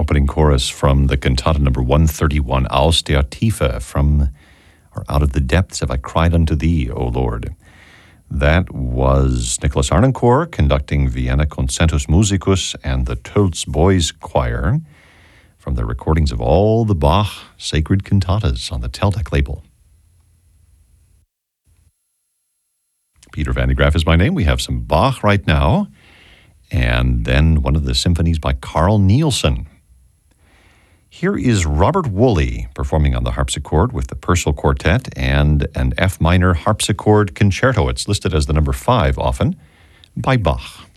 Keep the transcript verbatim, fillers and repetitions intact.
opening chorus from the cantata number one thirty-one, Aus der Tiefe, from, or out of the depths have I cried unto thee, O Lord. That was Nicholas Arnoncourt conducting Vienna Concentus Musicus and the Tölz Boys Choir from the recordings of all the Bach sacred cantatas on the Teldec label. Peter Van de Graaff is my name. We have some Bach right now, and then one of the symphonies by Carl Nielsen. Here is Robert Woolley performing on the harpsichord with the Purcell Quartet and an F minor harpsichord concerto. It's listed as the number five often by Bach.